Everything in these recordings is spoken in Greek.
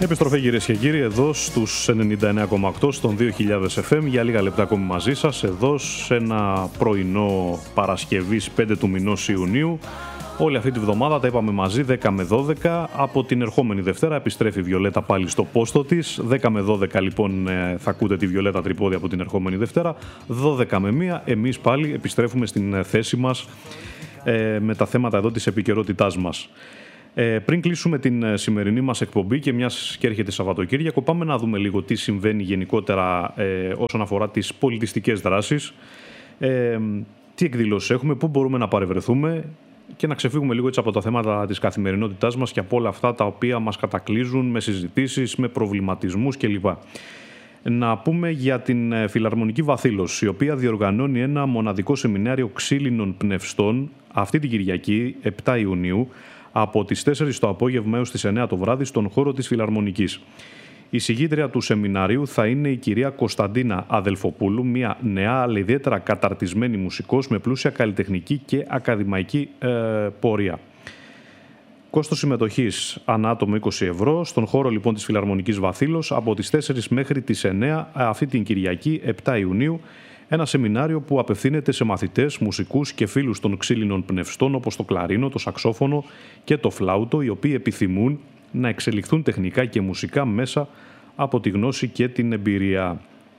Επιστροφή κυρίες και κύριοι, εδώ στους 99,8 στον 2000 FM για λίγα λεπτά ακόμη μαζί σας, εδώ σε ένα πρωινό Παρασκευής 5 του μηνός Ιουνίου. Όλη αυτή τη βδομάδα τα είπαμε μαζί 10 με 12, από την ερχόμενη Δευτέρα επιστρέφει η Βιολέτα πάλι στο πόστο της. 10 με 12 λοιπόν θα ακούτε τη Βιολέτα Τρυπόδη από την ερχόμενη Δευτέρα. 12 με 1 εμείς πάλι επιστρέφουμε στην θέση μας με τα θέματα εδώ της επικαιρότητάς μας. Πριν κλείσουμε την σημερινή μας εκπομπή και μιας και έρχεται Σαββατοκύριακο, πάμε να δούμε λίγο τι συμβαίνει γενικότερα όσον αφορά τις πολιτιστικές δράσεις, τι εκδηλώσεις έχουμε, πού μπορούμε να παρευρεθούμε και να ξεφύγουμε λίγο έτσι από τα θέματα της καθημερινότητάς μας και από όλα αυτά τα οποία μας κατακλείζουν με συζητήσεις, με προβληματισμούς κλπ. Να πούμε για την Φιλαρμονική Βαθήλωση, η οποία διοργανώνει ένα μοναδικό σεμινάριο ξύλινων πνευστών αυτή την Κυριακή, 7 Ιουνίου, από τις 4 το απόγευμα έως τις 9 το βράδυ στον χώρο της Φιλαρμονικής. Η συγγήτρια του σεμινάριου θα είναι η κυρία Κωνσταντίνα Αδελφοπούλου, μια νεά αλλά ιδιαίτερα καταρτισμένη μουσικός με πλούσια καλλιτεχνική και ακαδημαϊκή πορεία. Κόστος συμμετοχής ανά άτομο 20 ευρώ, στον χώρο λοιπόν της Φιλαρμονικής Βαθήλος από τις 4 μέχρι τις 9 αυτή την Κυριακή 7 Ιουνίου. Ένα σεμινάριο που απευθύνεται σε μαθητές, μουσικούς και φίλους των ξύλινων πνευστών όπως το κλαρίνο, το σαξόφωνο και το φλάουτο, οι οποίοι επιθυμούν να εξελιχθούν τεχνικά και μουσικά μέσα από τη γνώση και την εμπειρία.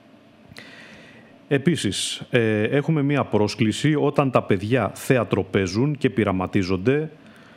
Επίσης, έχουμε μία πρόσκληση όταν τα παιδιά θέατρο παίζουν και πειραματίζονται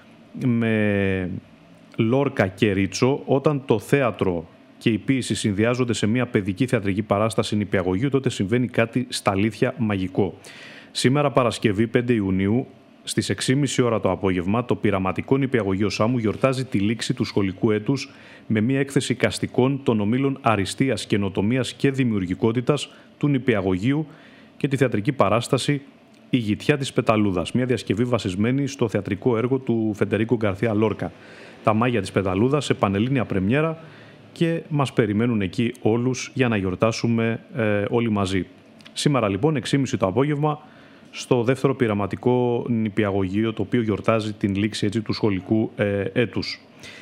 με Λόρκα και Ρίτσο, όταν το θέατρο και η ποίηση συνδυάζονται σε μια παιδική θεατρική παράσταση νηπιαγωγείου, τότε συμβαίνει κάτι στα αλήθεια μαγικό. Σήμερα Παρασκευή 5 Ιουνίου στις 6.30 ώρα το απόγευμα, το πειραματικό νηπιαγωγείο Σάμου γιορτάζει τη λήξη του σχολικού έτους με μια έκθεση εικαστικών των ομίλων αριστείας, καινοτομίας και δημιουργικότητας του νηπιαγωγείου και τη θεατρική παράσταση «Η γητιά της Πεταλούδας», μια διασκευή βασισμένη στο θεατρικό έργο του Φεντερίκο Γκαρθία Λόρκα. Τα μάγια της Πεταλούδας σε πανελλήνια πρεμιέρα και μας περιμένουν εκεί όλους για να γιορτάσουμε όλοι μαζί. Σήμερα λοιπόν 6.30 το απόγευμα στο δεύτερο πειραματικό νηπιαγωγείο, το οποίο γιορτάζει την λήξη έτσι, του σχολικού έτους.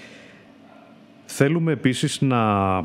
Θέλουμε επίσης να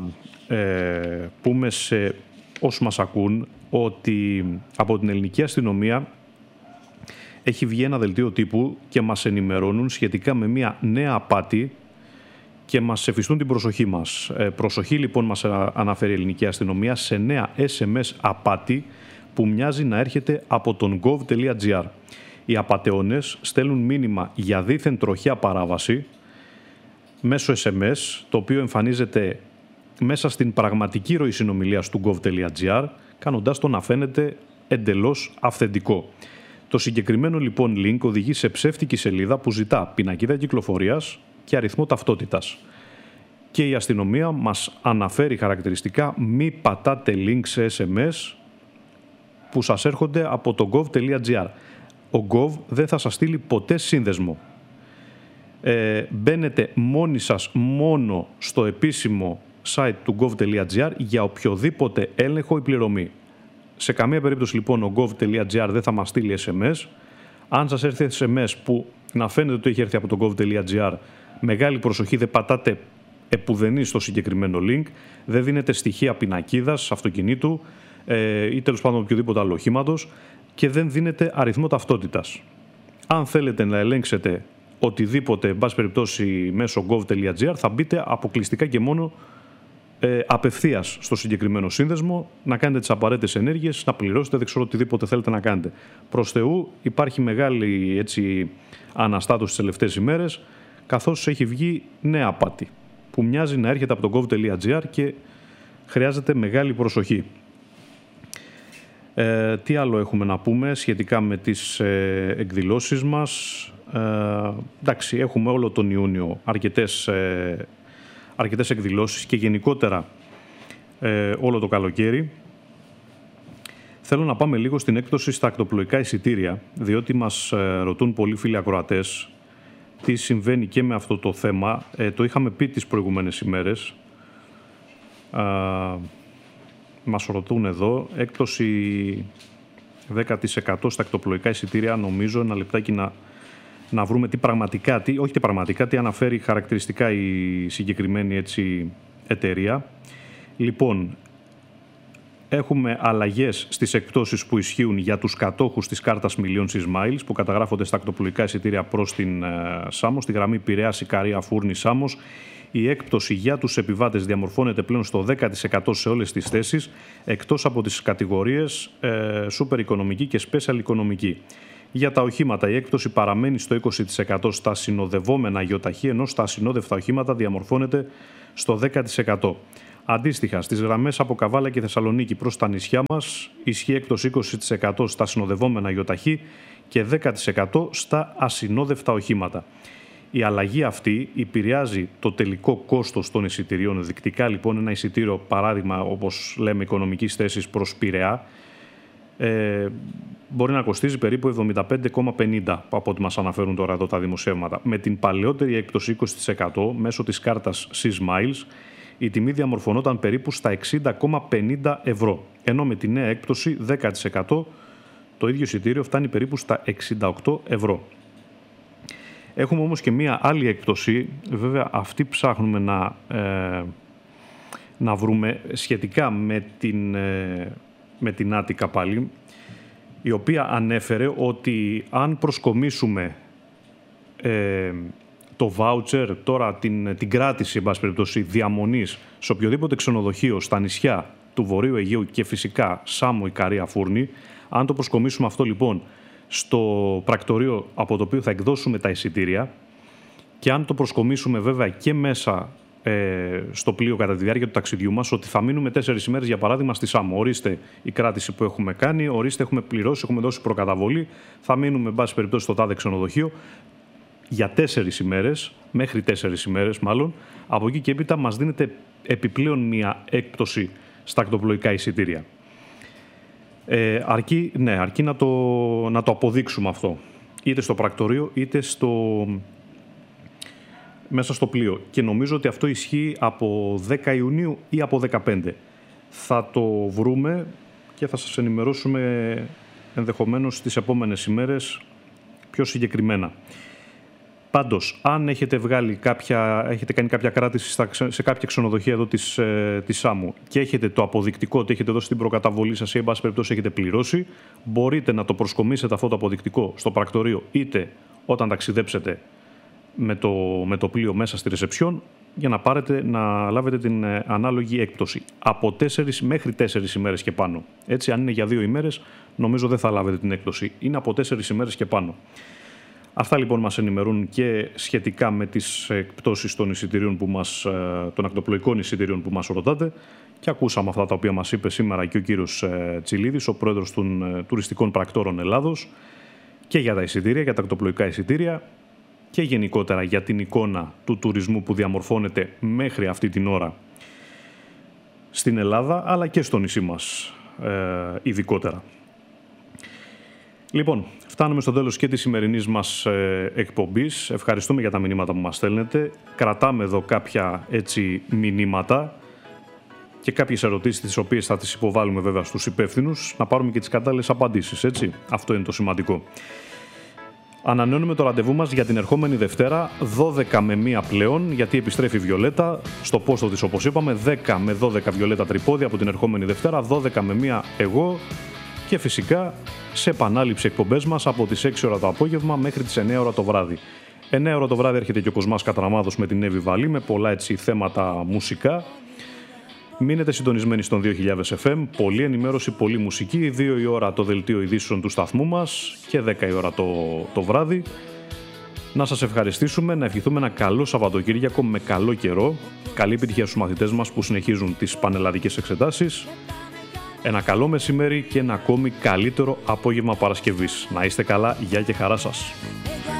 πούμε σε όσους μας ακούν ότι από την ελληνική αστυνομία έχει βγει ένα δελτίο τύπου και μας ενημερώνουν σχετικά με μια νέα απάτη και μας εφιστούν την προσοχή μας. Προσοχή λοιπόν μας αναφέρει η ελληνική αστυνομία σε νέα SMS απάτη που μοιάζει να έρχεται από τον gov.gr. Οι απατεώνες στέλνουν μήνυμα για δήθεν τροχιά παράβαση μέσω SMS, το οποίο εμφανίζεται μέσα στην πραγματική ροή συνομιλίας του gov.gr, κάνοντάς το να φαίνεται εντελώς αυθεντικό. Το συγκεκριμένο λοιπόν link οδηγεί σε ψεύτικη σελίδα που ζητά πινακίδα κυκλοφορίας και αριθμό ταυτότητας. Και η αστυνομία μας αναφέρει χαρακτηριστικά μη πατάτε link σε SMS που σας έρχονται από το gov.gr. Ο gov δεν θα σας στείλει ποτέ σύνδεσμο. Μπαίνετε μόνοι σας μόνο στο επίσημο site του gov.gr για οποιοδήποτε έλεγχο ή πληρωμή. Σε καμία περίπτωση λοιπόν ο gov.gr δεν θα μας στείλει SMS. Αν σας έρθει SMS που να φαίνεται ότι έχει έρθει από το gov.gr, μεγάλη προσοχή, δεν πατάτε επουδενή στο συγκεκριμένο link, δεν δίνετε στοιχεία πινακίδας αυτοκινήτου ή τέλος πάντων οποιοδήποτε άλλο οχήματος και δεν δίνετε αριθμό ταυτότητας. Αν θέλετε να ελέγξετε οτιδήποτε, εν πάση περιπτώσει, μέσω gov.gr, θα μπείτε αποκλειστικά και μόνο απευθείας στο συγκεκριμένο σύνδεσμο, να κάνετε τις απαραίτητες ενέργειες, να πληρώσετε, δεν ξέρω οτιδήποτε θέλετε να κάνετε. Προς Θεού υπάρχει μεγάλη έτσι, αναστάτωση τις τελευταίες ημέρες, καθώς έχει βγει νέα απάτη που μοιάζει να έρχεται από το gov.gr και χρειάζεται μεγάλη προσοχή. Τι άλλο έχουμε να πούμε σχετικά με τις εκδηλώσεις μας. Εντάξει, έχουμε όλο τον Ιούνιο αρκετές εκδηλώσεις και γενικότερα όλο το καλοκαίρι. Θέλω να πάμε λίγο στην έκπτωση στα ακτοπλοϊκά εισιτήρια, διότι μας ρωτούν πολλοί φίλοι ακροατές τι συμβαίνει και με αυτό το θέμα. Το είχαμε πει τις προηγούμενες ημέρες. Μας ρωτούν εδώ, έκπτωση 10% στα ακτοπλοϊκά εισιτήρια, νομίζω ένα λεπτάκι να βρούμε τι πραγματικά, τι αναφέρει χαρακτηριστικά η συγκεκριμένη έτσι, εταιρεία. Λοιπόν, έχουμε αλλαγές στις εκπτώσεις που ισχύουν για τους κατόχους της κάρτας Million Smiles που καταγράφονται στα ακτοπλοϊκά εισιτήρια προς την Σάμος, στη γραμμή Πειραιάς Ικαρία Φούρνη Σάμος. Η έκπτωση για τους επιβάτες διαμορφώνεται πλέον στο 10% σε όλες τις θέσεις, εκτός από τις κατηγορίες Super Οικονομική και Special Οικονομική. Για τα οχήματα η έκπτωση παραμένει στο 20% στα συνοδευόμενα γιοταχή, ενώ στα ασυνόδευτα οχήματα διαμορφώνεται στο 10%. Αντίστοιχα, στις γραμμές από Καβάλα και Θεσσαλονίκη προς τα νησιά μας ισχύει έκπτωση 20% στα συνοδευόμενα γιοταχή και 10% στα ασυνόδευτα οχήματα. Η αλλαγή αυτή επηρεάζει το τελικό κόστος των εισιτηρίων. Δεικτικά λοιπόν ένα εισιτήριο, παράδειγμα όπως λέμε οικονομικής θέσης προς Πειραιά, μπορεί να κοστίζει περίπου 75,50 από ό,τι μας αναφέρουν τώρα εδώ τα δημοσιεύματα. Με την παλαιότερη έκπτωση 20% μέσω της κάρτας C-Smiles η τιμή διαμορφωνόταν περίπου στα 60,50 ευρώ, ενώ με τη νέα έκπτωση 10% το ίδιο εισιτήριο φτάνει περίπου στα 68 ευρώ. Έχουμε όμως και μία άλλη έκπτωση, βέβαια αυτή ψάχνουμε να βρούμε σχετικά με την Άτικα πάλι, η οποία ανέφερε ότι αν προσκομίσουμε το voucher, τώρα την κράτηση εν πάση περιπτώσει διαμονής σε οποιοδήποτε ξενοδοχείο στα νησιά του Βορείου Αιγαίου και φυσικά Σάμο, Ικαρία, Φούρνη, αν το προσκομίσουμε αυτό λοιπόν στο πρακτορείο από το οποίο θα εκδώσουμε τα εισιτήρια και αν το προσκομίσουμε βέβαια και μέσα στο πλοίο κατά τη διάρκεια του ταξιδιού μας, ότι θα μείνουμε 4 ημέρες για παράδειγμα στη Σάμο. Ορίστε η κράτηση που έχουμε κάνει, ορίστε έχουμε πληρώσει, έχουμε δώσει προκαταβολή, θα μείνουμε εν πάση περιπτώσει στο τάδε ξενοδοχείο για 4 ημέρες, μέχρι 4 ημέρες μάλλον. Από εκεί και έπειτα μας δίνεται επιπλέον μια έκπτωση στα ακτοπλοϊκά εισιτήρια. Αρκεί να το αποδείξουμε αυτό, είτε στο πρακτορείο είτε μέσα στο πλοίο. Και νομίζω ότι αυτό ισχύει από 10 Ιουνίου ή από 15. Θα το βρούμε και θα σας ενημερώσουμε ενδεχομένως τις επόμενες ημέρες πιο συγκεκριμένα. Πάντως, αν έχετε κάνει κάποια κράτηση σε κάποια ξενοδοχεία εδώ της Σάμου και έχετε το αποδεικτικό ότι έχετε δώσει την προκαταβολή σας ή εν πάση περιπτώσει έχετε πληρώσει, μπορείτε να το προσκομίσετε αυτό το αποδεικτικό στο πρακτορείο είτε όταν ταξιδέψετε με το πλοίο μέσα στη ρεσεψιόν για να λάβετε την ανάλογη έκπτωση. Από 4 μέχρι 4 ημέρες και πάνω. Έτσι, αν είναι για 2 ημέρες, νομίζω δεν θα λάβετε την έκπτωση. Είναι από 4 ημέρες και πάνω. Αυτά λοιπόν μας ενημερώνουν και σχετικά με τις εκπτώσεις των εισιτηρίων των ακτοπλοϊκών εισιτηρίων που μας ρωτάτε και ακούσαμε αυτά τα οποία μας είπε σήμερα και ο κύριος Τσιλίδης, ο πρόεδρος των τουριστικών πρακτόρων Ελλάδος, και για τα εισιτήρια, για τα ακτοπλοϊκά εισιτήρια και γενικότερα για την εικόνα του τουρισμού που διαμορφώνεται μέχρι αυτή την ώρα στην Ελλάδα αλλά και στο νησί μας ειδικότερα. Λοιπόν, φτάνουμε στο τέλος και της σημερινής μας εκπομπής. Ευχαριστούμε για τα μηνύματα που μας στέλνετε. Κρατάμε εδώ κάποια μηνύματα και κάποιες ερωτήσεις τις οποίες θα τις υποβάλουμε βέβαια στους υπεύθυνους, να πάρουμε και τις κατάλληλες απαντήσεις, έτσι. Αυτό είναι το σημαντικό. Ανανεώνουμε το ραντεβού μας για την ερχόμενη Δευτέρα, 12 με 1 πλέον, γιατί επιστρέφει η Βιολέτα στο πόστο της, όπως είπαμε, 10 με 12 Βιολέτα Τρυπόδη από την ερχόμενη Δευτέρα, 12 με 1 εγώ και φυσικά σε επανάληψη εκπομπές μας από τις 6 ώρα το απόγευμα μέχρι τις 9 ώρα το βράδυ. 9 ώρα το βράδυ έρχεται και ο Κοσμάς Κατραμάδος με την Εύη Βαλή με πολλά θέματα μουσικά. Μείνετε συντονισμένοι στον 2000 FM, πολλή ενημέρωση, πολλή μουσική, 2 η ώρα το δελτίο ειδήσεων του σταθμού μας και 10 η ώρα το βράδυ. Να σας ευχαριστήσουμε, να ευχηθούμε ένα καλό Σαββατοκύριακο με καλό καιρό, καλή επιτυχία στους μαθητές μας που συνεχίζουν τις πανελλαδικές εξετάσεις, ένα καλό μεσημέρι και ένα ακόμη καλύτερο απόγευμα Παρασκευής. Να είστε καλά, γεια και χαρά σας.